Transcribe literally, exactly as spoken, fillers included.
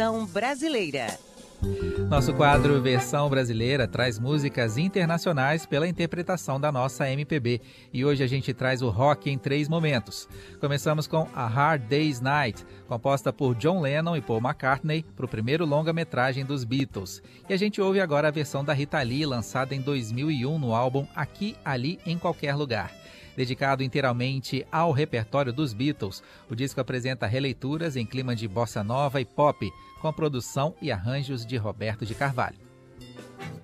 Versão Brasileira. Nosso quadro Versão Brasileira traz músicas internacionais pela interpretação da nossa M P B. E hoje a gente traz o rock em três momentos. Começamos com A Hard Day's Night, composta por John Lennon e Paul McCartney para o primeiro longa-metragem dos Beatles. E a gente ouve agora a versão da Rita Lee, lançada em dois mil e um no álbum Aqui, Ali, em Qualquer Lugar. Dedicado inteiramente ao repertório dos Beatles, o disco apresenta releituras em clima de bossa nova e pop, com produção e arranjos de Roberto de Carvalho.